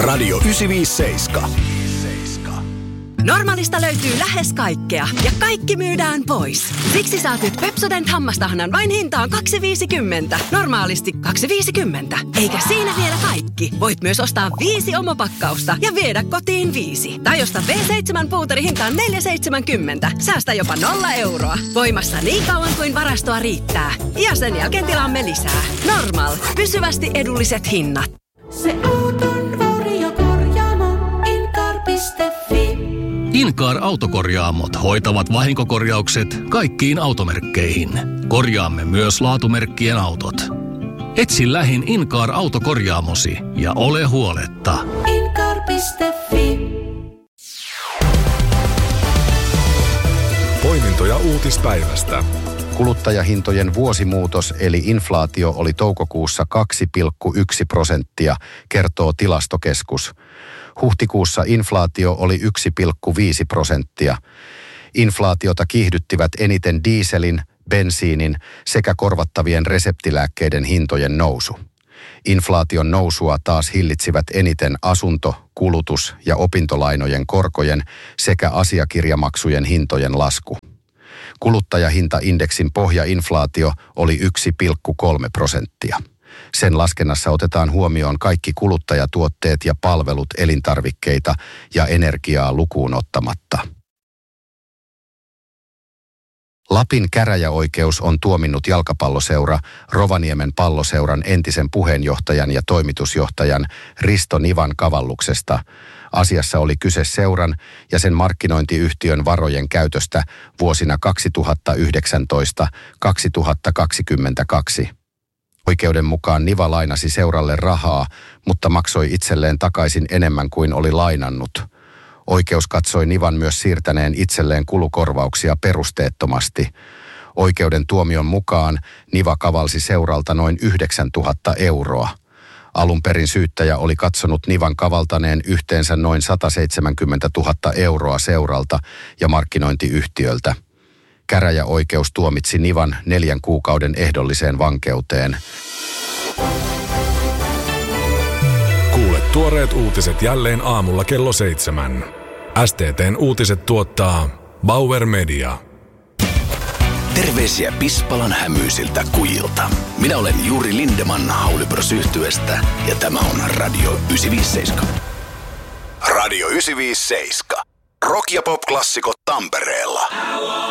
Radio 957. Normaalista löytyy lähes kaikkea ja kaikki myydään pois. Siksi saat nyt Pepsodent hammastahnan vain hintaan 2,50. Normaalisti 2,50. Eikä siinä vielä kaikki. Voit myös ostaa 5 omopakkausta ja viedä kotiin 5. Tai osta V7 puuteri hintaan 4,70. Säästä jopa 0 euroa. Voimassa niin kauan kuin varastoa riittää. Ja sen jälkeen tilaamme lisää. Normal. Pysyvästi edulliset hinnat. Se auton varjokorjaamo Incar.fi. Incar autokorjaamot hoitavat vahinkokorjaukset kaikkiin automerkkeihin. Korjaamme myös laatumerkkien autot. Etsi lähin Incar autokorjaamosi ja ole huoletta. Incar.fi. Poimintoja uutispäivästä. Kuluttajahintojen vuosimuutos eli inflaatio oli toukokuussa 2,1%, kertoo Tilastokeskus. Huhtikuussa inflaatio oli 1,5%. Inflaatiota kiihdyttivät eniten dieselin, bensiinin sekä korvattavien reseptilääkkeiden hintojen nousu. Inflaation nousua taas hillitsivät eniten asunto-, kulutus- ja opintolainojen korkojen sekä asiakirjamaksujen hintojen lasku. Kuluttajahintaindeksin pohjainflaatio oli 1,3%. Sen laskennassa otetaan huomioon kaikki kuluttajatuotteet ja palvelut, elintarvikkeita ja energiaa lukuun ottamatta. Lapin käräjäoikeus on tuominnut jalkapalloseura Rovaniemen Palloseuran entisen puheenjohtajan ja toimitusjohtajan Risto Nivan kavalluksesta. Asiassa oli kyse seuran ja sen markkinointiyhtiön varojen käytöstä vuosina 2019-2022. Oikeuden mukaan Niva lainasi seuralle rahaa, mutta maksoi itselleen takaisin enemmän kuin oli lainannut. Oikeus katsoi Nivan myös siirtäneen itselleen kulukorvauksia perusteettomasti. Oikeuden tuomion mukaan Niva kavalsi seuralta noin 9 000 euroa. Alun perin syyttäjä oli katsonut Nivan kavaltaneen yhteensä noin 170 000 euroa seuralta ja markkinointiyhtiöltä. Käräjäoikeus tuomitsi Nivan 4 kuukauden ehdolliseen vankeuteen. Kuule tuoreet uutiset jälleen aamulla kello 7. STT:n uutiset tuottaa Bauer Media. Terveisiä Pispalan hämyisiltä kujilta. Minä olen Juri Lindeman Haulibros-yhtyeestä ja tämä on Radio 957. Radio 957. Rock- ja pop-klassikot Tampereella.